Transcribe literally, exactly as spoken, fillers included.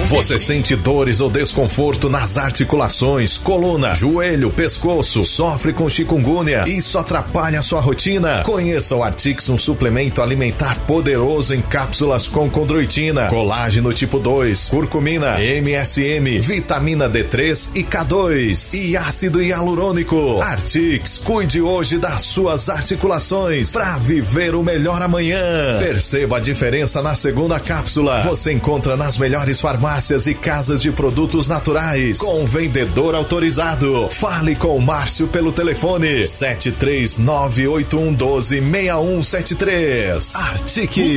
Você sente dores ou desconforto nas articulações, coluna, joelho, pescoço, sofre com chikungunya e isso atrapalha a sua rotina? Conheça o Artix, um suplemento alimentar poderoso em cápsulas com condroitina, colágeno tipo dois, curcumina, M S M, vitamina D três e K dois e ácido hialurônico. Artix, cuide hoje das suas articulações para viver o melhor amanhã. Perceba a diferença na segunda cápsula. Você encontra nas melhores farmácias e casas de produtos naturais com vendedor autorizado. Fale com o Márcio pelo telefone sete três nove oito um um doze seis um sete três. Artic.